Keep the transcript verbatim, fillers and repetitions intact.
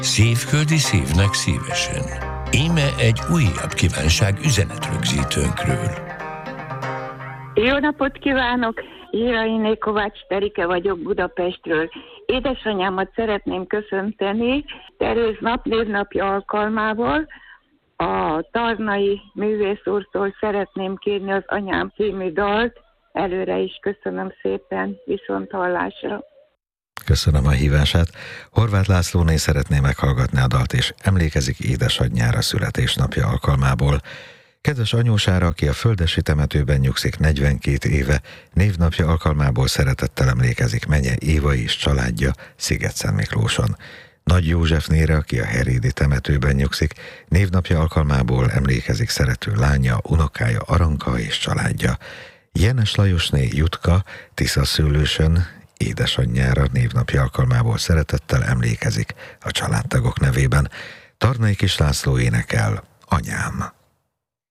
Szívföldi szívnek szívesen. Íme egy újabb kívánság üzenetrögzítőnkről. Jó napot kívánok! Irainé Kovács Terike vagyok Budapestről. Édesanyámat szeretném köszönteni Teréz napnévnapja alkalmával. A Tarnai művész úrtól szeretném kérni az Anyám című dalt. Előre is köszönöm szépen, viszont hallásra. Köszönöm a hívását. Horváth Lászlóné szeretné meghallgatni a dalt, és emlékezik édesanyjára születésnapja alkalmából. Kedves anyósára, aki a földesi temetőben nyugszik negyvenkét éve, névnapja alkalmából szeretettel emlékezik menye Éva és családja Szigetszentmiklóson. Nagy Józsefnére, aki a herédi temetőben nyugszik, névnapja alkalmából emlékezik szerető lánya, unokája Aranka és családja. Jenes Lajosné Jutka Tiszaszőlősön édesanyjára névnapja alkalmából szeretettel emlékezik a családtagok nevében. Tarnai Kis László énekel Anyám.